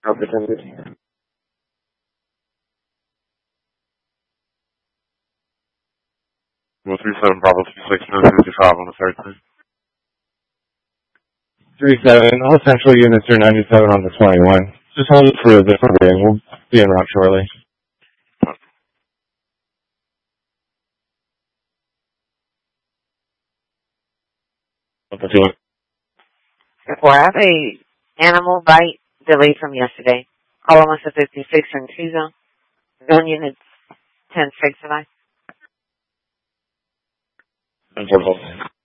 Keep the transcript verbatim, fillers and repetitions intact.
Represented. Well, three seven Bravo two six no fifty-five on the thirteen. three seven, all central units are ninety-seven on the twenty-one. Just hold it for a different ring. We'll be en route shortly. Well, I have a animal bite delayed from yesterday. Call almost a fifty-six and two zone. Zone units ten six tonight. And